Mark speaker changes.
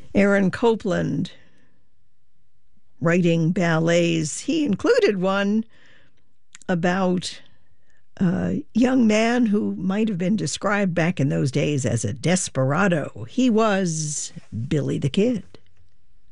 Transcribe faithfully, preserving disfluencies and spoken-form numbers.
Speaker 1: Aaron Copland writing ballets. He included one about a young man who might have been described back in those days as a desperado. He was Billy the Kid.